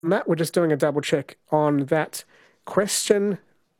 Matt, we're just doing a double check on that question.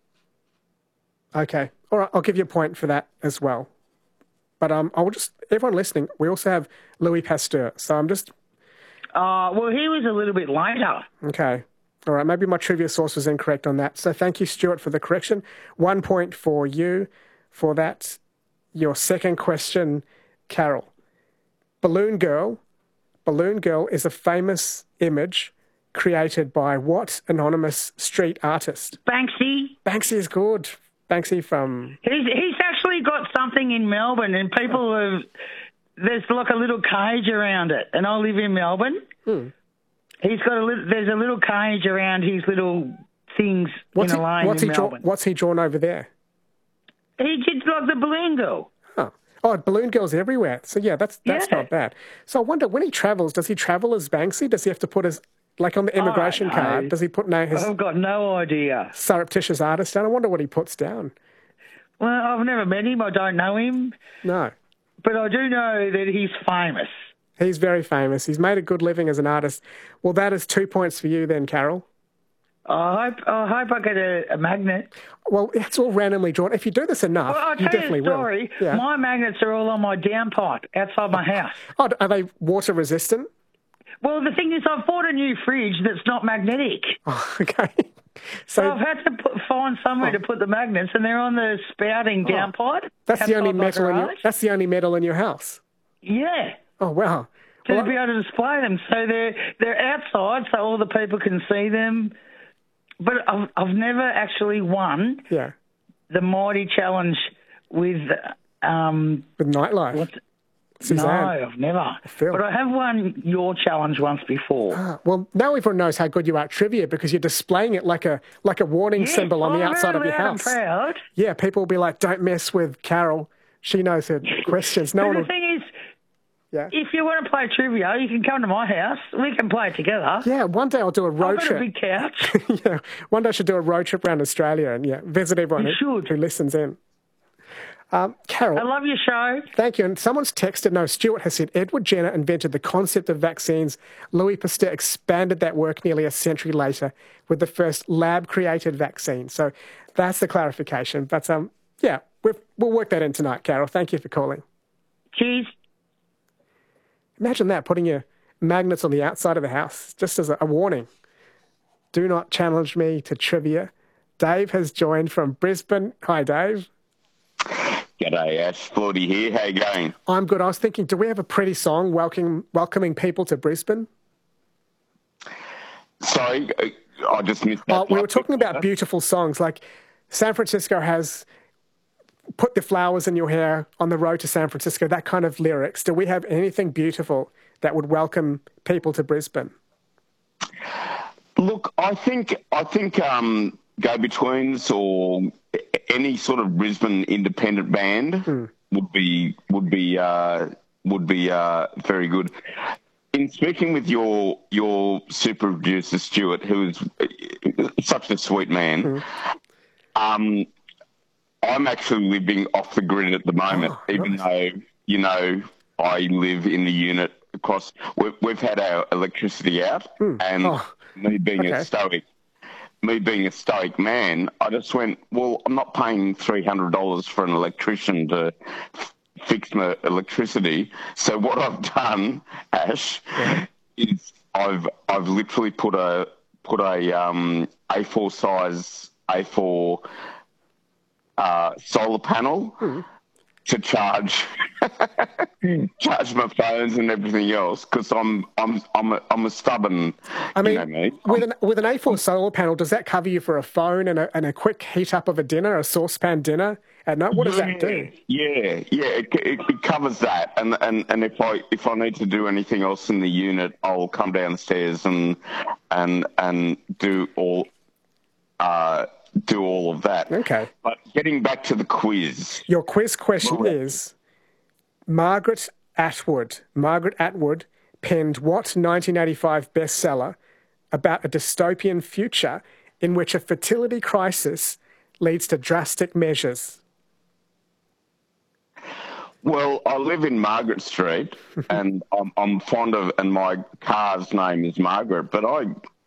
Okay. All right. I'll give you a point for that as well. But I will just, everyone listening, we also have Louis Pasteur. So I'm just. Well, he was a little bit later. Okay. All right. Maybe my trivia source was incorrect on that. So thank you, Stuart, for the correction. 1 point for you for that. Your second question, Carol. Balloon Girl. Balloon Girl is a famous image created by what anonymous street artist? Banksy. Banksy is good. Banksy from... He's actually got something in Melbourne, and people have... There's like a little cage around it, and I live in Melbourne. He's got there's a little cage around his little things in a lane in Melbourne. What's he drawn over there? He did like the Balloon Girl. Oh, Balloon Girl's everywhere. So yeah, that's not bad. So I wonder, when he travels, does he travel as Banksy? Does he have to put his... Like on the immigration card, does he put his... I've got no idea. Surreptitious artist down? I wonder what he puts down. Well, I've never met him. I don't know him. No. But I do know that he's famous. He's very famous. He's made a good living as an artist. Well, that is 2 points for you then, Carol. I hope I get a magnet. Well, it's all randomly drawn. If you do this enough, I'll you tell definitely you a story. will. Yeah. My magnets are all on my downpipe outside my house. Oh, are they water resistant? Well, the thing is, I've bought a new fridge that's not magnetic. Oh, okay. So I've had to find somewhere to put the magnets, and they're on the spouting downpipe. That's the only metal that's the only metal in your house. Yeah. Oh wow. To be able to display them, so they're outside, so all the people can see them. But I've never actually won. Yeah. The Mighty Challenge with Nightlife. Suzanne. No, I've never. But I have won your challenge once before. Well, now everyone knows how good you are at trivia because you're displaying it like a warning symbol on the outside of your house. I'm proud. Yeah, people will be like, "Don't mess with Carol. She knows her questions." No but one. The thing is, if you want to play trivia, you can come to my house. We can play together. Yeah, one day I'll do a road trip. I've got a big couch. Yeah, one day I should do a road trip around Australia and visit everyone who listens in. Carol. I love your show. Thank you. And someone's texted, no, Stuart has said, Edward Jenner invented the concept of vaccines. Louis Pasteur expanded that work nearly a century later with the first lab-created vaccine. So that's the clarification. But, we'll work that in tonight, Carol. Thank you for calling. Cheers. Imagine that, putting your magnets on the outside of the house, just as a warning. Do not challenge me to trivia. Dave has joined from Brisbane. Hi, Dave. G'day, Ash. Flordy here. How you going? I'm good. I was thinking, do we have a pretty song welcoming people to Brisbane? Sorry, I just missed that. We were talking about beautiful songs. Like San Francisco has Put the Flowers in Your Hair on the Road to San Francisco, that kind of lyrics. Do we have anything beautiful that would welcome people to Brisbane? Look, I think Go-Betweens or any sort of Brisbane independent band would be very good. In speaking with your super producer Stuart, who is such a sweet man, I'm actually living off the grid at the moment, even though I live in the unit across. We've had our electricity out, and me being a stoic man, I just went, well, I'm not paying $300 for an electrician to fix my electricity. So what I've done, Ash, is I've literally put a A4 size A4 solar panel to charge my phones and everything else, because I'm a stubborn. I mean, you know me. With an A4 solar panel, does that cover you for a phone and a quick heat up of a dinner, a saucepan dinner at night? What does that do? Yeah, it covers that, and if I need to do anything else in the unit, I'll come downstairs and do all of that. Okay. But getting back to the quiz. Your quiz question is, Margaret Atwood penned what 1985 bestseller about a dystopian future in which a fertility crisis leads to drastic measures? Well, I live in Margaret Street, and I'm fond of, and my car's name is Margaret, but